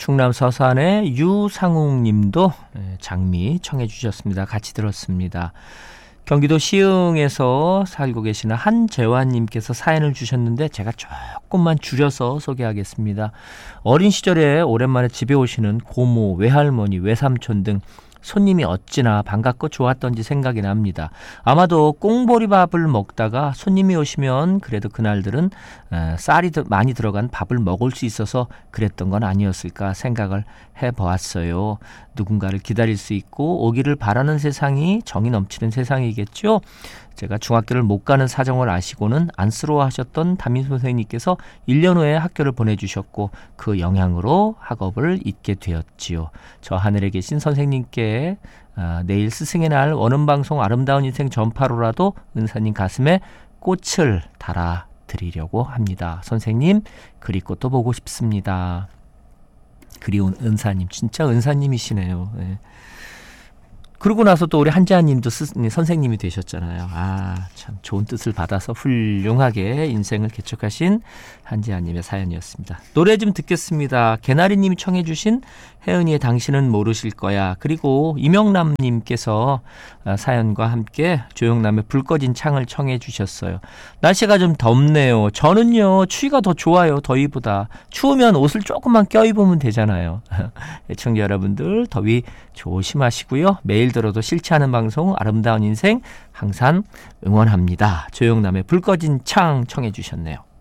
충남 서산의 유상욱 님도 장미 청해 주셨습니다. 같이 들었습니다. 경기도 시흥에서 살고 계시는 한재환 님께서 사연을 주셨는데 제가 조금만 줄여서 소개하겠습니다. 어린 시절에 오랜만에 집에 오시는 고모, 외할머니, 외삼촌 등 손님이 어찌나 반갑고 좋았던지 생각이 납니다. 아마도 꽁보리밥을 먹다가 손님이 오시면 그래도 그날들은 쌀이 많이 들어간 밥을 먹을 수 있어서 그랬던 건 아니었을까 생각을 해보았어요. 누군가를 기다릴 수 있고 오기를 바라는 세상이 정이 넘치는 세상이겠죠. 제가 중학교를 못 가는 사정을 아시고는 안쓰러워하셨던 담임 선생님께서 1년 후에 학교를 보내주셨고 그 영향으로 학업을 잊게 되었지요. 저 하늘에 계신 선생님께 내일 스승의 날 원음방송 아름다운 인생 전파로라도 은사님 가슴에 꽃을 달아드리려고 합니다. 선생님 그리꽃도 보고 싶습니다. 그리운 은사님, 진짜 은사님이시네요. 네. 그러고 나서 또 우리 한지아님도 선생님이 되셨잖아요. 참 좋은 뜻을 받아서 훌륭하게 인생을 개척하신 한지아님의 사연이었습니다. 노래 좀 듣겠습니다. 개나리님이 청해 주신 혜은이의 당신은 모르실 거야. 그리고 이명남님께서 사연과 함께 조영남의 불 꺼진 창을 청해 주셨어요. 날씨가 좀 덥네요. 저는요 추위가 더 좋아요. 더위보다. 추우면 옷을 조금만 껴입으면 되잖아요. 애청자 여러분들 더위 조심하시고요. 매일 들어도 싫지 않은 방송 아름다운 인생 항상 응원합니다. 조영남의 불 꺼진 창 청해 주셨네요.